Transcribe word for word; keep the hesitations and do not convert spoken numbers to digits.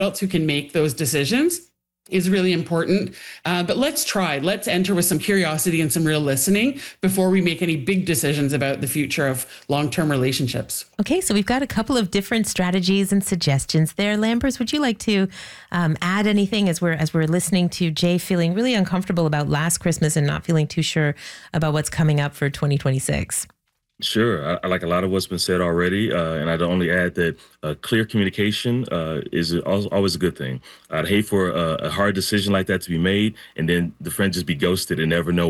adults who can make those decisions is really important. Uh, but let's try. Let's enter with some curiosity and some real listening before we make any big decisions about the future of long-term relationships. Okay, so we've got a couple of different strategies and suggestions there. Lambers, would you like to um, add anything as we're as we're listening to Jay feeling really uncomfortable about last Christmas and not feeling too sure about what's coming up for twenty twenty-six? Sure. I, I like a lot of what's been said already. Uh, and I'd only add that uh, clear communication uh, is al- always a good thing. I'd hate for a, a hard decision like that to be made and then the friend just be ghosted and never know